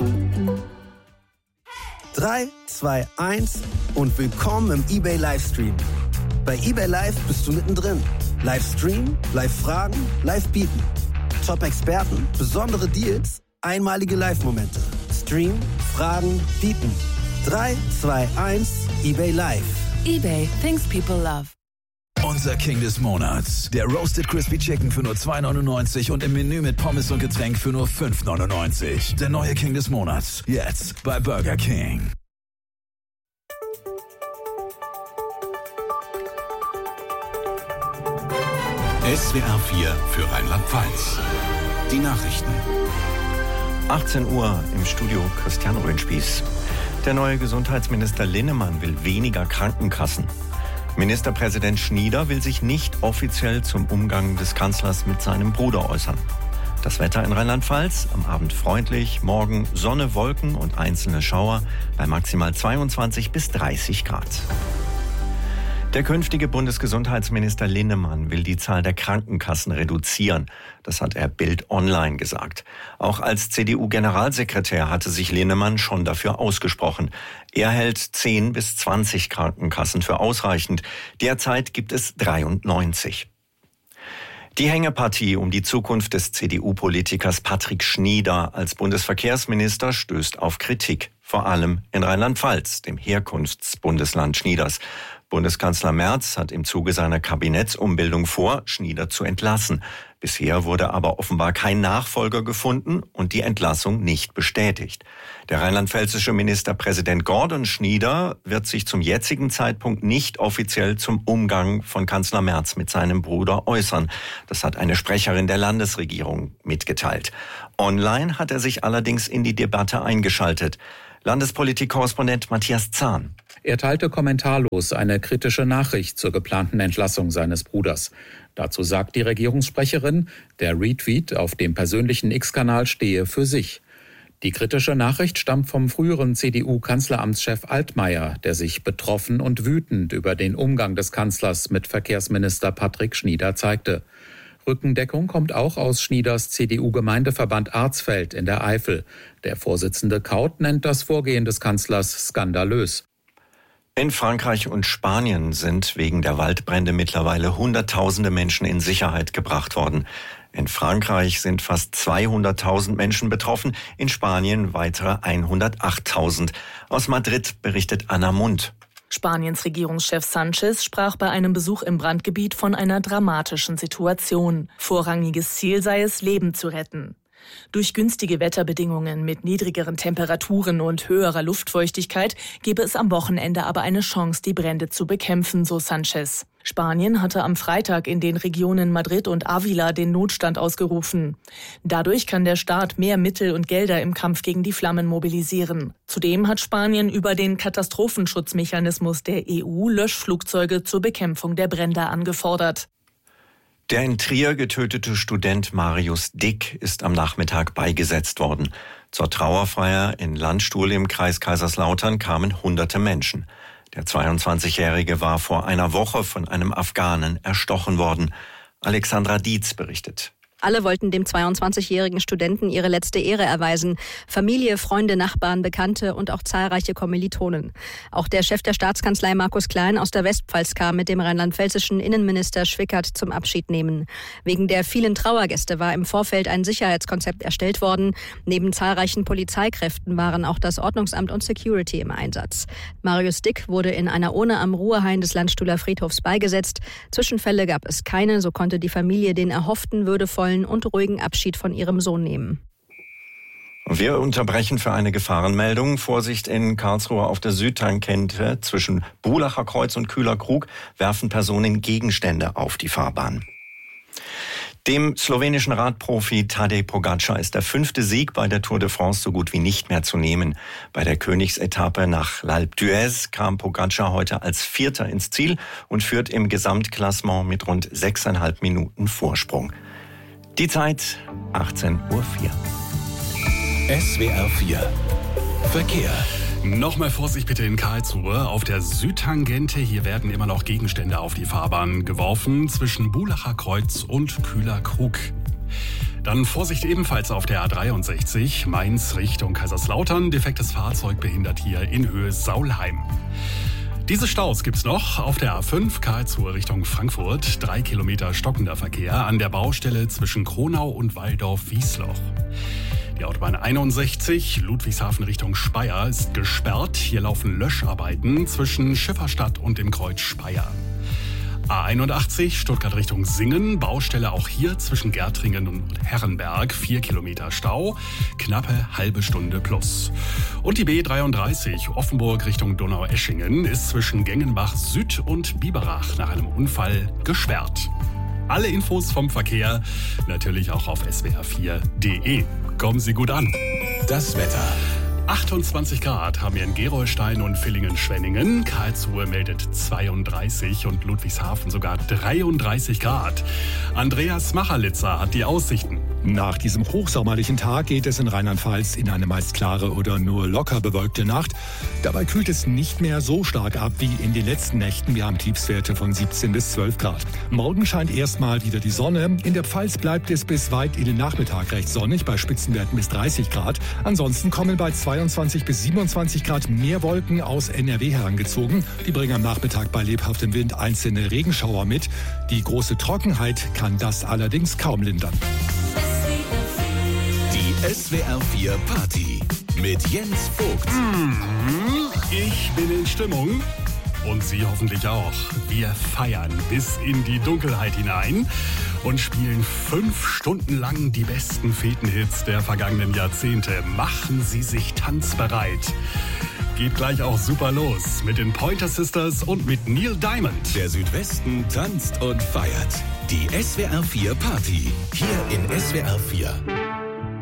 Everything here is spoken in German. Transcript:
3, 2, 1 und willkommen im eBay Livestream. Bei eBay Live bist du mittendrin. Livestream, Live-Fragen, Live-Bieten. Top-Experten, besondere Deals, einmalige Live-Momente. Stream, Fragen, Bieten. 3, 2, 1, eBay Live. eBay, things people love. Unser King des Monats. Der Roasted Crispy Chicken für nur 2,99 und im Menü mit Pommes und Getränk für nur 5,99. Der neue King des Monats. Jetzt bei Burger King. SWR 4 für Rheinland-Pfalz. Die Nachrichten. 18 Uhr im Studio Christian Röhnspieß. Der neue Gesundheitsminister Linnemann will weniger Krankenkassen. Ministerpräsident Schnieder will sich nicht offiziell zum Umgang des Kanzlers mit seinem Bruder äußern. Das Wetter in Rheinland-Pfalz, am Abend freundlich, morgen Sonne, Wolken und einzelne Schauer bei maximal 22 bis 30 Grad. Der künftige Bundesgesundheitsminister Linnemann will die Zahl der Krankenkassen reduzieren. Das hat er Bild Online gesagt. Auch als CDU-Generalsekretär hatte sich Linnemann schon dafür ausgesprochen. Er hält 10 bis 20 Krankenkassen für ausreichend. Derzeit gibt es 93. Die Hängepartie um die Zukunft des CDU-Politikers Patrick Schnieder als Bundesverkehrsminister stößt auf Kritik. Vor allem in Rheinland-Pfalz, dem Herkunftsbundesland Schnieders. Bundeskanzler Merz hat im Zuge seiner Kabinettsumbildung vor, Schnieder zu entlassen. Bisher wurde aber offenbar kein Nachfolger gefunden und die Entlassung nicht bestätigt. Der rheinland-pfälzische Ministerpräsident Gordon Schnieder wird sich zum jetzigen Zeitpunkt nicht offiziell zum Umgang von Kanzler Merz mit seinem Bruder äußern. Das hat eine Sprecherin der Landesregierung mitgeteilt. Online hat er sich allerdings in die Debatte eingeschaltet. Landespolitik-Korrespondent Matthias Zahn. Er teilte kommentarlos eine kritische Nachricht zur geplanten Entlassung seines Bruders. Dazu sagt die Regierungssprecherin, der Retweet auf dem persönlichen X-Kanal stehe für sich. Die kritische Nachricht stammt vom früheren CDU-Kanzleramtschef Altmaier, der sich betroffen und wütend über den Umgang des Kanzlers mit Verkehrsminister Patrick Schnieder zeigte. Rückendeckung kommt auch aus Schnieders CDU-Gemeindeverband Arzfeld in der Eifel. Der Vorsitzende Kaut nennt das Vorgehen des Kanzlers skandalös. In Frankreich und Spanien sind wegen der Waldbrände mittlerweile Hunderttausende Menschen in Sicherheit gebracht worden. In Frankreich sind fast 200.000 Menschen betroffen, in Spanien weitere 108.000. Aus Madrid berichtet Anna Mund. Spaniens Regierungschef Sánchez sprach bei einem Besuch im Brandgebiet von einer dramatischen Situation. Vorrangiges Ziel sei es, Leben zu retten. Durch günstige Wetterbedingungen mit niedrigeren Temperaturen und höherer Luftfeuchtigkeit gebe es am Wochenende aber eine Chance, die Brände zu bekämpfen, so Sánchez. Spanien hatte am Freitag in den Regionen Madrid und Ávila den Notstand ausgerufen. Dadurch kann der Staat mehr Mittel und Gelder im Kampf gegen die Flammen mobilisieren. Zudem hat Spanien über den Katastrophenschutzmechanismus der EU Löschflugzeuge zur Bekämpfung der Brände angefordert. Der in Trier getötete Student Marius Dick ist am Nachmittag beigesetzt worden. Zur Trauerfeier in Landstuhl im Kreis Kaiserslautern kamen hunderte Menschen. Der 22-Jährige war vor einer Woche von einem Afghanen erstochen worden. Alexandra Dietz berichtet. Alle wollten dem 22-jährigen Studenten ihre letzte Ehre erweisen. Familie, Freunde, Nachbarn, Bekannte und auch zahlreiche Kommilitonen. Auch der Chef der Staatskanzlei Markus Klein aus der Westpfalz kam mit dem rheinland-pfälzischen Innenminister Schwickert zum Abschied nehmen. Wegen der vielen Trauergäste war im Vorfeld ein Sicherheitskonzept erstellt worden. Neben zahlreichen Polizeikräften waren auch das Ordnungsamt und Security im Einsatz. Marius Dick wurde in einer Urne am Ruhehain des Landstuhler Friedhofs beigesetzt. Zwischenfälle gab es keine, so konnte die Familie den erhofften würdevollen und ruhigen Abschied von ihrem Sohn nehmen. Wir unterbrechen für eine Gefahrenmeldung. Vorsicht in Karlsruhe auf der Südtangente zwischen Bulacher Kreuz und Kühler Krug werfen Personen Gegenstände auf die Fahrbahn. Dem slowenischen Radprofi Tadej Pogačar ist der 5. Sieg bei der Tour de France so gut wie nicht mehr zu nehmen. Bei der Königsetappe nach L'Alpe d'Huez kam Pogačar heute als Vierter ins Ziel und führt im Gesamtklassement mit rund 6,5 Minuten Vorsprung. Die Zeit 18:04 Uhr. SWR 4 Verkehr. Nochmal Vorsicht bitte in Karlsruhe. Auf der Südtangente, hier werden immer noch Gegenstände auf die Fahrbahn geworfen zwischen Bulacher Kreuz und Kühler Krug. Dann Vorsicht ebenfalls auf der A63, Mainz Richtung Kaiserslautern. Defektes Fahrzeug behindert hier in Höhe Saulheim. Diese Staus gibt's noch auf der A5 Karlsruhe Richtung Frankfurt. 3 Kilometer stockender Verkehr an der Baustelle zwischen Kronau und Walldorf-Wiesloch. Die Autobahn 61 Ludwigshafen Richtung Speyer ist gesperrt. Hier laufen Löscharbeiten zwischen Schifferstadt und dem Kreuz Speyer. A81 Stuttgart Richtung Singen, Baustelle auch hier zwischen Gärtringen und Herrenberg, 4 Kilometer Stau, knappe halbe Stunde plus. Und die B33 Offenburg Richtung Donaueschingen ist zwischen Gengenbach Süd und Biberach nach einem Unfall gesperrt. Alle Infos vom Verkehr natürlich auch auf swr4.de. Kommen Sie gut an. Das Wetter. 28 Grad haben wir in Gerolstein und Villingen-Schwenningen. Karlsruhe meldet 32 und Ludwigshafen sogar 33 Grad. Andreas Macherlitzer hat die Aussichten. Nach diesem hochsommerlichen Tag geht es in Rheinland-Pfalz in eine meist klare oder nur locker bewölkte Nacht. Dabei kühlt es nicht mehr so stark ab wie in den letzten Nächten. Wir haben Tiefstwerte von 17 bis 12 Grad. Morgen scheint erstmal wieder die Sonne. In der Pfalz bleibt es bis weit in den Nachmittag recht sonnig, bei Spitzenwerten bis 30 Grad. Ansonsten kommen bei 22 bis 27 Grad mehr Wolken aus NRW herangezogen. Die bringen am Nachmittag bei lebhaftem Wind einzelne Regenschauer mit. Die große Trockenheit kann das allerdings kaum lindern. Die SWR 4 Party mit Jens Vogt. Ich bin in Stimmung. Und Sie hoffentlich auch. Wir feiern bis in die Dunkelheit hinein und spielen 5 Stunden lang die besten Fetenhits der vergangenen Jahrzehnte. Machen Sie sich tanzbereit. Geht gleich auch super los mit den Pointer Sisters und mit Neil Diamond. Der Südwesten tanzt und feiert. Die SWR 4 Party. Hier in SWR 4.